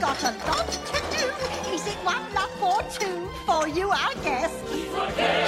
got a lot to do. Is it one love or two for you, I guess?